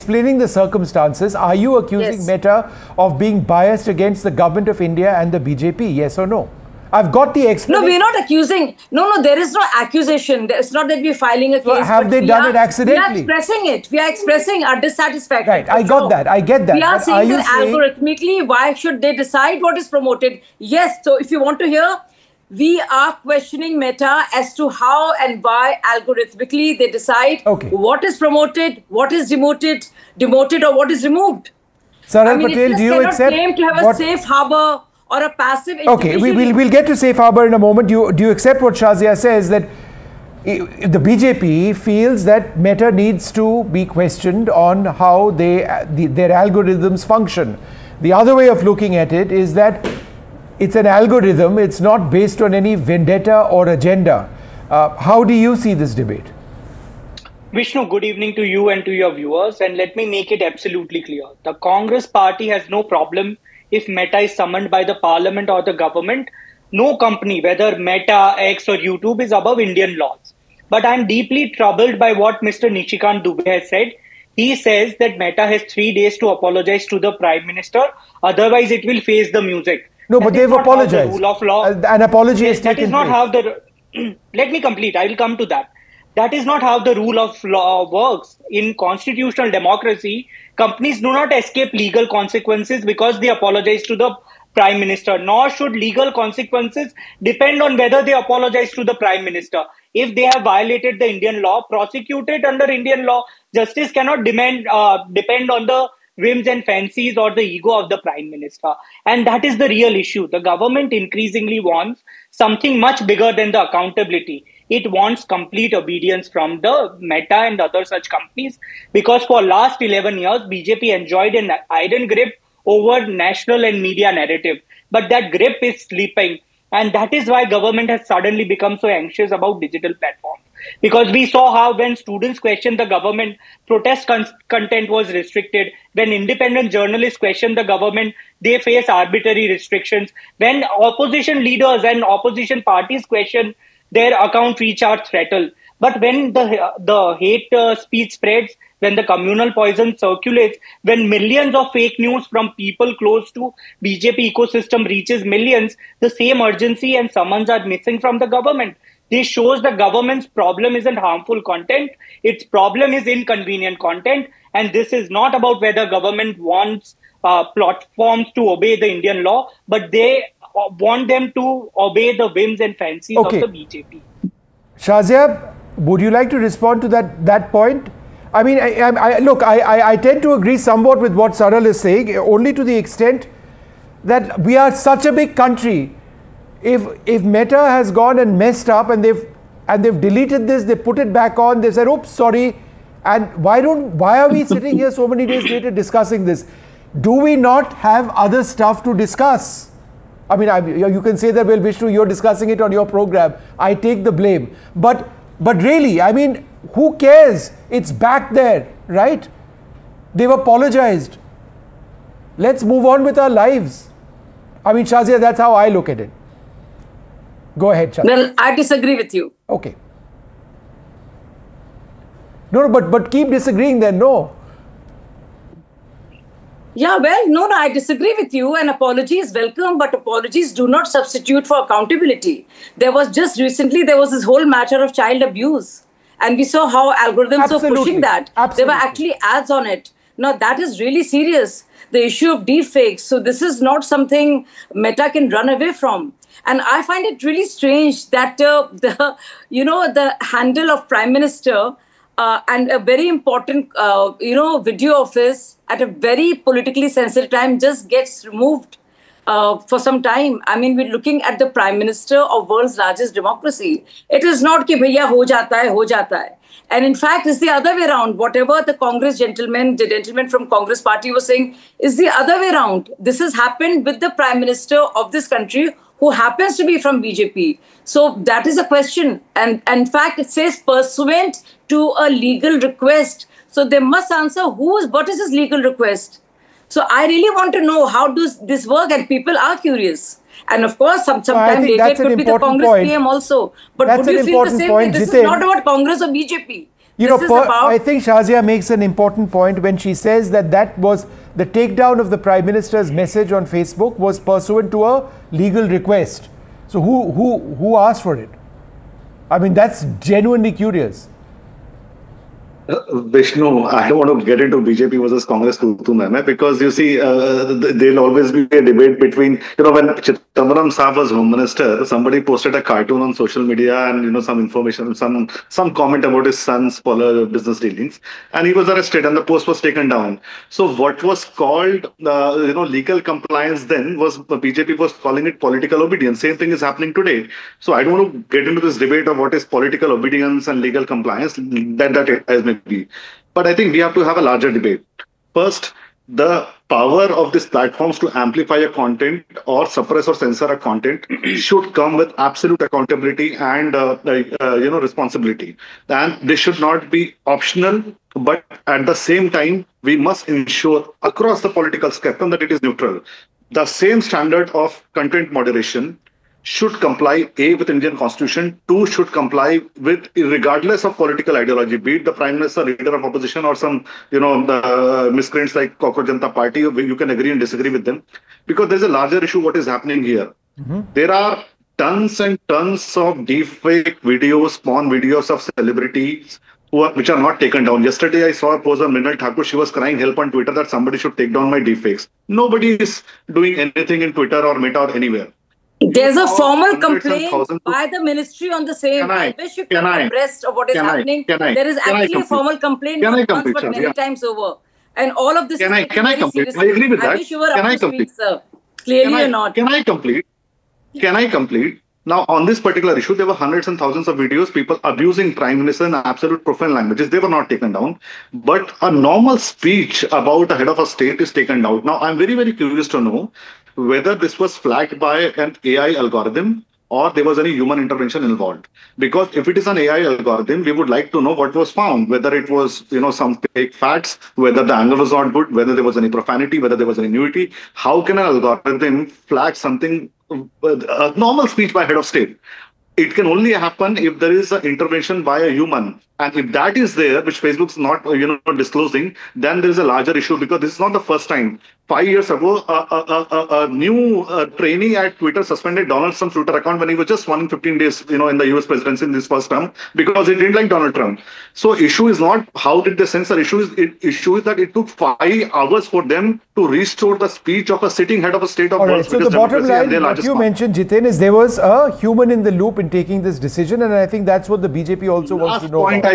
explaining the circumstances, are you accusing Meta of being biased against the government of India and the BJP? Yes or no? I've got the explanation. No, we're not accusing. No, there is no accusation. It's not that we're filing a case. So have they done it accidentally? We are expressing it. We are expressing our dissatisfaction. Right, I got that. I get that. We are saying that algorithmically, why should they decide what is promoted? Yes, so if you want to hear, we are questioning Meta as to how and why algorithmically they decide what is promoted, what is demoted, or what is removed. Saral Patel, do you accept? Claim to have a safe harbor or a passive. Okay, we'll get to safe harbor in a moment. Do you accept what Shazia says, that the BJP feels that Meta needs to be questioned on how their algorithms function? The other way of looking at it is that it's an algorithm. It's not based on any vendetta or agenda. How do you see this debate? Vishnu, good evening to you and to your viewers. And let me make it absolutely clear. The Congress party has no problem if Meta is summoned by the parliament or the government. No company, whether Meta, X or YouTube, is above Indian laws. But I'm deeply troubled by what Mr. Nishikant Dubey has said. He says that Meta has 3 days to apologize to the Prime Minister. Otherwise, it will face the music. No, but they've apologized. The rule of law. An apology is taken. That is not how the... Let me complete. I will come to that. That is not how the rule of law works. In constitutional democracy, companies do not escape legal consequences because they apologize to the Prime Minister, nor should legal consequences depend on whether they apologize to the Prime Minister. If they have violated the Indian law, prosecuted under Indian law, justice cannot depend on the whims and fancies or the ego of the Prime Minister. And that is the real issue. The government increasingly wants something much bigger than the accountability. It wants complete obedience from the Meta and other such companies, because for last 11 years, BJP enjoyed an iron grip over national and media narrative. But that grip is sleeping. And that is why government has suddenly become so anxious about digital platforms. Because we saw how when students questioned the government, protest content was restricted. When independent journalists questioned the government, they face arbitrary restrictions. When opposition leaders and opposition parties question, their account reach are throttled. But when the hate speech spreads, when the communal poison circulates, when millions of fake news from people close to BJP ecosystem reaches millions, the same urgency and summons are missing from the government. This shows the government's problem isn't harmful content. Its problem is inconvenient content. And this is not about whether government wants platforms to obey the Indian law, but they want them to obey the whims and fancies of the BJP. Shazia, would you like to respond to that point? I mean, I tend to agree somewhat with what Saral is saying, only to the extent that we are such a big country. If Meta has gone and messed up and they've deleted this, they put it back on, they said, oops, sorry. And why are we sitting here so many days later discussing this? Do we not have other stuff to discuss? I mean, you can say that, well, Vishnu, you're discussing it on your program. I take the blame. But really, I mean, who cares? It's back there, right? They've apologized. Let's move on with our lives. I mean, Shazia, that's how I look at it. Go ahead, Shazia. Well, I disagree with you. Okay. No, but keep disagreeing then, no. Yeah, well, no, I disagree with you. An apology is welcome, but apologies do not substitute for accountability. There was just recently, there was this whole matter of child abuse. And we saw how algorithms were pushing that. There were actually ads on it. Now, that is really serious. The issue of deepfakes. So this is not something Meta can run away from. And I find it really strange that the handle of Prime Minister and a very important, video of his at a very politically sensitive time just gets removed for some time. I mean, we're looking at the Prime Minister of world's largest democracy. It is not ki bhaiya ho jata hai. And in fact, it's the other way around. Whatever the Congress the gentleman from Congress party was saying is the other way around. This has happened with the Prime Minister of this country, who happens to be from BJP. So that is a question. And in fact, it says pursuant to a legal request. So they must answer what is his legal request? So I really want to know, how does this work? And people are curious. And of course, sometime later it could be the Congress PM also. But would you feel the same way? This is not about Congress or BJP. I think Shazia makes an important point when she says that was the takedown of the Prime Minister's message on Facebook was pursuant to a legal request. So who asked for it? I mean, that's genuinely curious. Vishnu, I don't want to get into BJP versus Congress because you see, there'll always be a debate between, when Chidambaram Saab was Home Minister, somebody posted a cartoon on social media and, some information, some comment about his son's business dealings, and he was arrested and the post was taken down. So what was called, legal compliance then was, BJP was calling it political obedience. Same thing is happening today. So I don't want to get into this debate of what is political obedience and legal compliance. That as may be. But I think we have to have a larger debate. First, the power of these platforms to amplify a content or suppress or censor a content should come with absolute accountability and responsibility. And they should not be optional, but at the same time, we must ensure across the political spectrum that it is neutral. The same standard of content moderation should comply, A, with Indian Constitution, 2, should comply with, regardless of political ideology, be it the Prime Minister, leader of opposition, or some, the miscreants like Cockroach Janata Party. You can agree and disagree with them. Because there's a larger issue what is happening here. There are tons and tons of deepfake videos, porn videos of celebrities which are not taken down. Yesterday, I saw a post on Mrinal Thakur. She was crying help on Twitter that somebody should take down my deepfakes. Nobody is doing anything in Twitter or Meta or anywhere. There's a formal complaint by the ministry on the same. I wish you could be abreast of what is happening. There is actually a formal complaint not once but many times over. And all of this can I complete? I agree with that. I wish you were up to speed, sir. Clearly or not. Can I complete? Now, on this particular issue, there were hundreds and thousands of videos, people abusing Prime Minister in absolute profane languages. They were not taken down. But a normal speech about a head of a state is taken down. Now, I'm very, very curious to know whether this was flagged by an AI algorithm or there was any human intervention involved. Because if it is an AI algorithm, we would like to know what was found, whether it was, some fake facts, whether the angle was not good, whether there was any profanity, whether there was any nudity. How can an algorithm flag something, a normal speech by head of state? It can only happen if there is an intervention by a human. And if that is there, which Facebook's not, disclosing, then there is a larger issue because this is not the first time. 5 years ago, a new trainee at Twitter suspended Donald Trump's Twitter account when he was just 1 in 15 days, in the US presidency in this first term because he didn't like Donald Trump. So issue is not how did they censor. Issue is that it took 5 hours for them to restore the speech of a sitting head of a state of world's biggest democracy. So the bottom line, what you mentioned, Jiten, is there was a human in the loop in taking this decision, and I think that's what the BJP also wants to know about.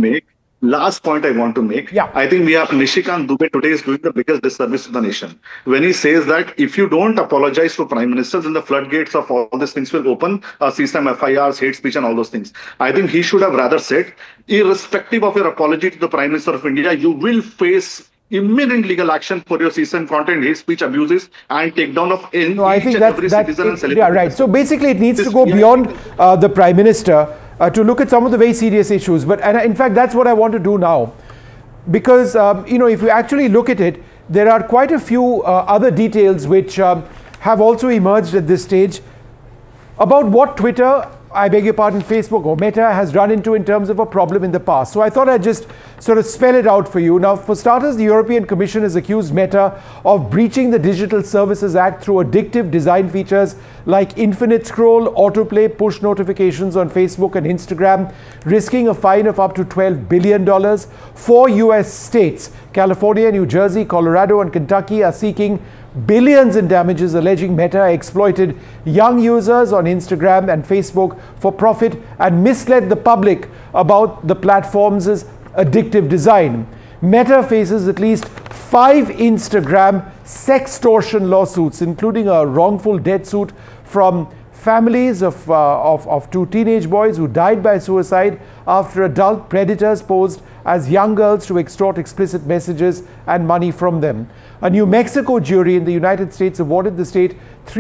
Last point I want to make. Yeah. I think we have Nishikant Dubey today is doing the biggest disservice to the nation when he says that if you don't apologize to prime ministers, then the floodgates of all these things will open, CSAM, FIRs, hate speech and all those things. I think he should have rather said, irrespective of your apology to the Prime Minister of India, you will face imminent legal action for your CSAM content, hate speech abuses and takedown of every citizen and celebrity. Yeah, right. So basically it needs to go beyond the Prime Minister to look at some of the very serious issues. But in fact, that's what I want to do now. Because, if you actually look at it, there are quite a few other details which have also emerged at this stage about what Twitter, I beg your pardon, Facebook or Meta has run into in terms of a problem in the past. So I thought I'd just sort of spell it out for you. Now, for starters, the European Commission has accused Meta of breaching the Digital Services Act through addictive design features like infinite scroll, autoplay, push notifications on Facebook and Instagram, risking a fine of up to $12 billion. 4 US states, California, New Jersey, Colorado, and Kentucky, are seeking billions in damages, alleging Meta exploited young users on Instagram and Facebook for profit and misled the public about the platform's addictive design. Meta faces at least 5 Instagram sextortion lawsuits, including a wrongful death suit from families of 2 teenage boys who died by suicide after adult predators posed as young girls to extort explicit messages and money from them. A New Mexico jury in the United States awarded the state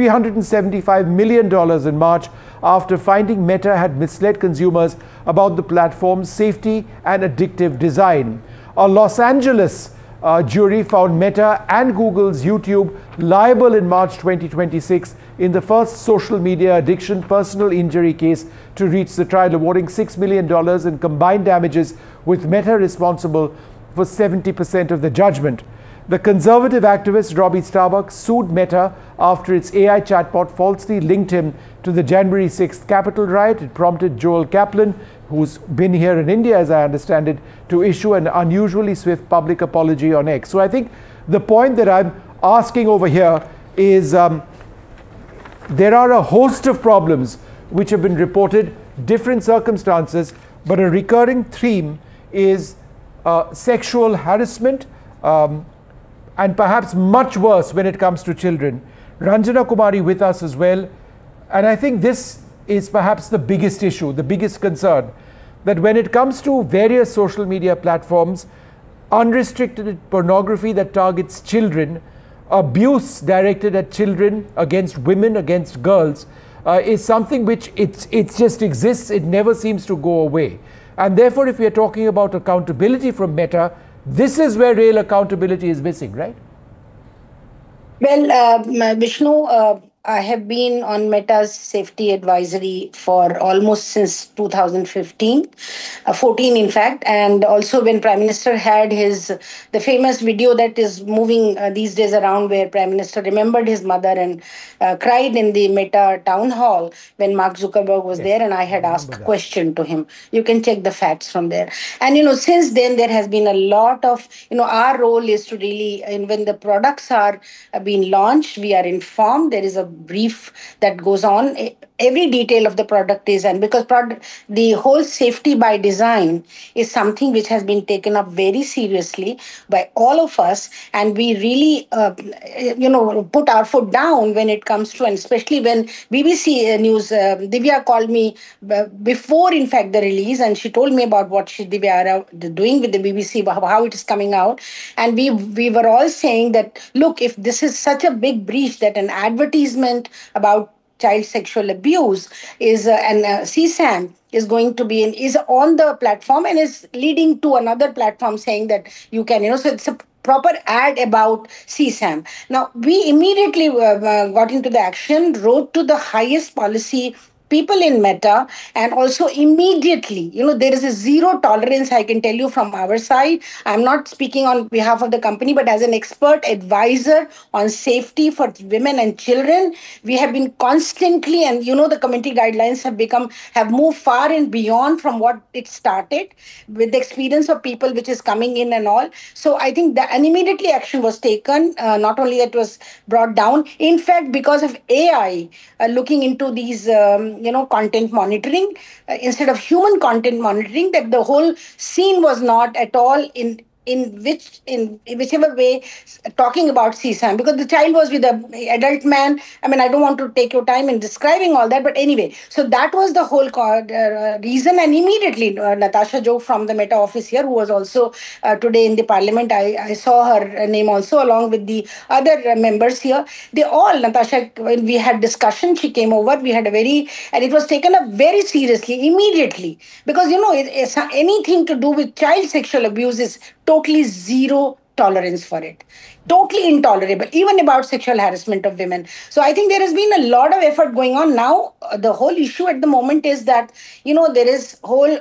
$375 million in March after finding Meta had misled consumers about the platform's safety and addictive design. A Los Angeles jury found Meta and Google's YouTube liable in March 2026, in the first social media addiction personal injury case to reach the trial, awarding $6 million in combined damages, with Meta responsible for 70% of the judgment. The conservative activist Robbie Starbuck sued Meta after its AI chatbot falsely linked him to the January 6th Capitol riot. It prompted Joel Kaplan, who's been here in India, as I understand it, to issue an unusually swift public apology on X. So I think the point that I'm asking over here is there are a host of problems which have been reported, different circumstances, but a recurring theme is sexual harassment, and perhaps much worse when it comes to children. Ranjana Kumari with us as well. And I think this is perhaps the biggest issue, the biggest concern, that when it comes to various social media platforms, unrestricted pornography that targets children, abuse directed at children, against women, against girls, is something which it just exists. It never seems to go away. And therefore, if we are talking about accountability from Meta, this is where real accountability is missing, right? Well, Vishnu, I have been on Meta's safety advisory for almost since 2015, 14 in fact, and also when Prime Minister had the famous video that is moving these days around, where Prime Minister remembered his mother and cried in the Meta town hall when Mark Zuckerberg was there, and I had asked a question to him. You can check the facts from there. And since then there has been a lot of, our role is to really, when the products are being launched, we are informed. There is a brief that goes on. Every detail of the product is, and because the whole safety by design is something which has been taken up very seriously by all of us, and we really, put our foot down when it comes to, and especially when BBC News, Divya called me before, in fact, the release, and she told me about what Divya are doing with the BBC, how it is coming out, and we were all saying that, look, if this is such a big breach that an advertisement about child sexual abuse is and CSAM is going to be is on the platform and is leading to another platform saying that you can, so it's a proper ad about CSAM. Now, we immediately got into the action, wrote to the highest policy people in Meta, and also immediately, there is a zero tolerance, I can tell you, from our side. I'm not speaking on behalf of the company, but as an expert advisor on safety for women and children, we have been constantly, and the community guidelines have moved far and beyond from what it started with the experience of people which is coming in and all. So I think that and immediately action was taken, not only that was brought down, in fact, because of AI looking into these content monitoring instead of human content monitoring, that the whole scene was not at all in whichever way talking about CSAM, because the child was with an adult man. I mean, I don't want to take your time in describing all that, but anyway, so that was the whole reason. And immediately Natasha Jog from the Meta office here, who was also today in the parliament, I saw her name also along with the other members here. They all, Natasha, when we had discussion, she came over, we had and it was taken up very seriously immediately, because anything to do with child sexual abuse is totally zero tolerance for it. Totally intolerable, even about sexual harassment of women. So I think there has been a lot of effort going on. Now, the whole issue at the moment is that, there is whole,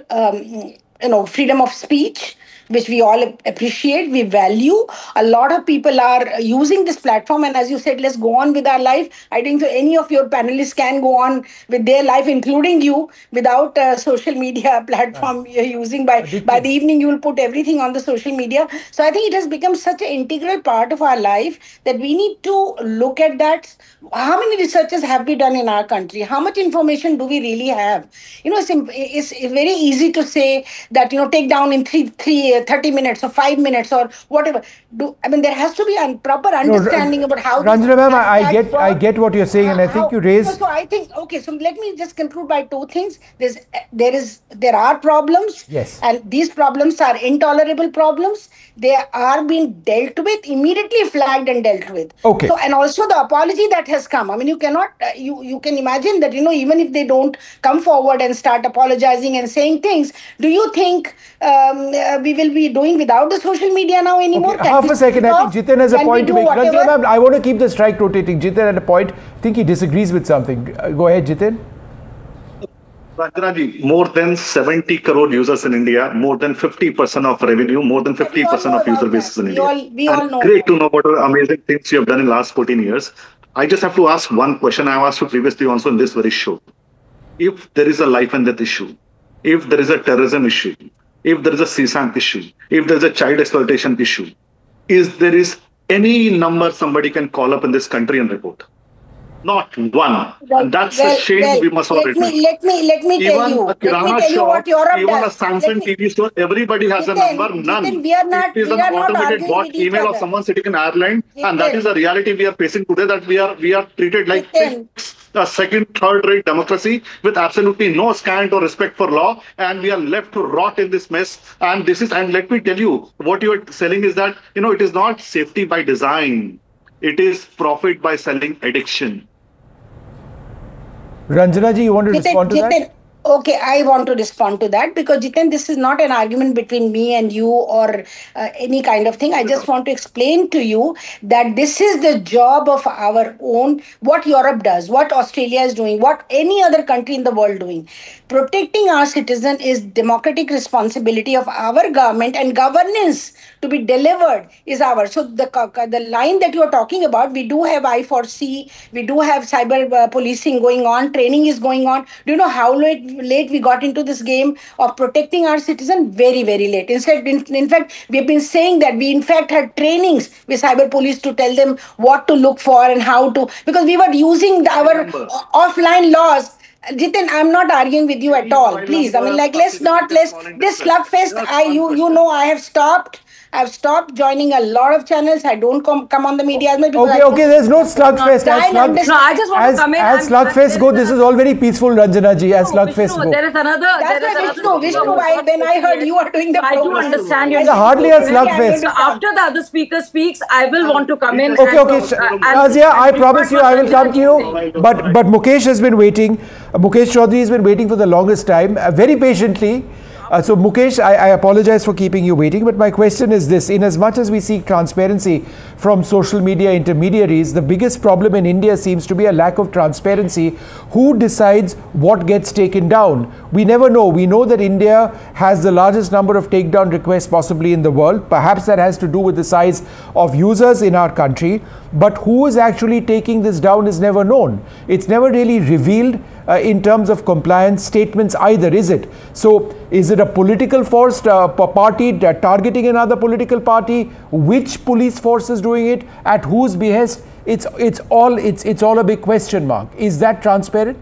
freedom of speech, which we all appreciate, we value. A lot of people are using this platform. And as you said, let's go on with our life. I think so any of your panelists can go on with their life, including you, without a social media platform you're using. By the evening, you will put everything on the social media. So I think it has become such an integral part of our life that we need to look at that. How many researches have we done in our country? How much information do we really have? It's very easy to say that, take down in 30 minutes or 5 minutes or whatever. There has to be a proper understanding about how. Ranjana ma'am, I get what you're saying, and I think you raised. So I think, okay, so let me just conclude by two things. There are problems. Yes. And these problems are intolerable problems. They are being dealt with, immediately flagged and dealt with. Okay. So, and also the apology that has come. You cannot, you can imagine that, even if they don't come forward and start apologizing and saying things, do you think we will will be doing without the social media now anymore? Okay, half a second. I think Jiten has a point to make. Ranjana ma'am, I want to keep the strike rotating. Jiten had a point. I think he disagrees with something. Go ahead, Jiten. Ranjana ji, more than 70 crore users in India, more than 50% of revenue, more than 50% of user bases in India. We all know. Great to know what are amazing things you have done in the last 14 years. I just have to ask one question. I have asked you previously also in this very show. If there is a life and death issue, if there is a terrorism issue, if there is a CSAM issue, if there is a child exploitation issue, there is any number somebody can call up in this country and report? Not one. And that's a shame we must all admit. Let me tell you. Let me tell you what Europe does. Even a Samsung TV store, everybody has a number. None. It is an automated bot email of someone sitting in Ireland, and that is the reality we are facing today. That we are treated like a second, third-rate democracy with absolutely no scant or respect for law, and we are left to rot in this mess. And let me tell you, what you are selling is that it is not safety by design. It is profit by selling addiction. Ranjana ji, you want to respond to that? Okay, I want to respond to that because Jiten, this is not an argument between me and you or any kind of thing. I just want to explain to you that this is the job of our own, what Europe does, what Australia is doing, what any other country in the world doing. Protecting our citizen is democratic responsibility of our government, and governance to be delivered is ours. So the line that you are talking about, we do have I4C, we do have cyber policing going on, training is going on. Do you know how late we got into this game of protecting our citizen? Very, very late. Instead, in fact, we have been saying that we in fact had trainings with cyber police to tell them what to look for and how to, because we were using our offline laws. Jiten, I'm not arguing with you at all. Please, I mean, this slugfest, I have stopped. I've stopped joining a lot of channels. I don't come on the media as much. Okay, there's no slugfest. I just want to come in. As slugfest go, this is all very peaceful, Ranjana ji. As slugfest go. There is another. Vishnu, when I heard you are doing the program. I do understand you. It's hardly a slugfest. So after the other speaker speaks, I will want to come in. Okay. Shazia, I promise you I will come to you. But Mukesh has been waiting. Mukesh Chaudhary has been waiting for the longest time, very patiently. So Mukesh, I apologize for keeping you waiting, but my question is this: in as much as we seek transparency from social media intermediaries, the biggest problem in India seems to be a lack of transparency. Who decides what gets taken down? We never know. We know that India has the largest number of takedown requests possibly in the world. Perhaps that has to do with the size of users in our country. But who is actually taking this down is never known. It's never really revealed in terms of compliance statements either, is it? So is it a political force, party targeting another political party? Which police force is doing it? At whose behest? It's all a big question mark. Is that transparent?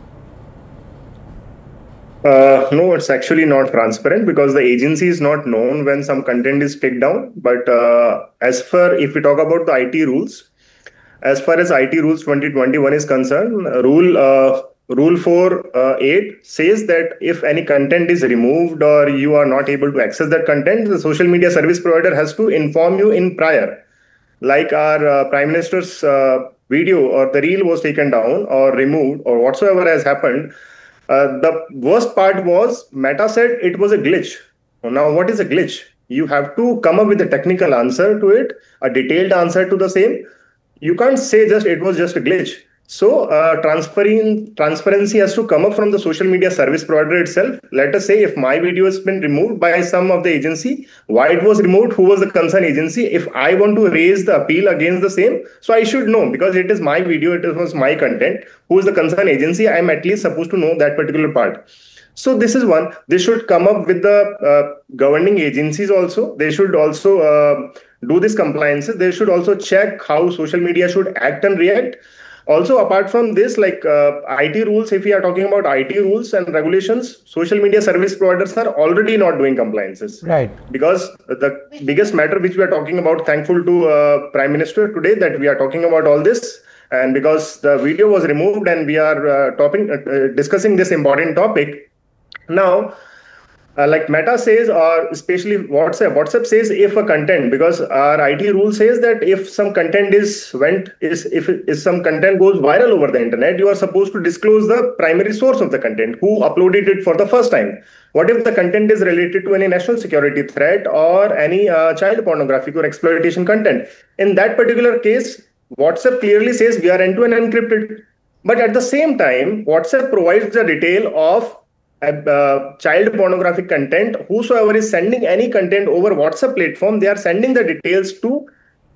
No, it's actually not transparent because the agency is not known when some content is taken down. But if we talk about the IT rules, as far as IT rules 2021 is concerned, Rule 4.8 says that if any content is removed or you are not able to access that content, the social media service provider has to inform you in prior. Like our Prime Minister's video or the reel was taken down or removed or whatsoever has happened. The worst part was Meta said it was a glitch. Now, what is a glitch? You have to come up with a technical answer to it, a detailed answer to the same. You can't say it was just a glitch. So transparency has to come up from the social media service provider itself. Let us say if my video has been removed by some of the agency, why it was removed, who was the concerned agency. If I want to raise the appeal against the same, so I should know because it is my video, it was my content, who is the concerned agency. I'm at least supposed to know that particular part. So this is one. They should come up with the governing agencies also. They should also do this compliances. They should also check how social media should act and react. Also, apart from this, like IT rules, if we are talking about IT rules and regulations, social media service providers are already not doing compliances. Right. Because the biggest matter which we are talking about, thankful to Prime Minister today that we are talking about all this. And because the video was removed and we are discussing this important topic. Now, like Meta says, or especially WhatsApp says if a content, because our IT rule says that if some content if some content goes viral over the internet, you are supposed to disclose the primary source of the content, who uploaded it for the first time. What if the content is related to any national security threat or any child pornographic or exploitation content? In that particular case, WhatsApp clearly says we are end-to-end encrypted. But at the same time, WhatsApp provides the detail of child pornographic content. Whosoever is sending any content over WhatsApp platform, they are sending the details to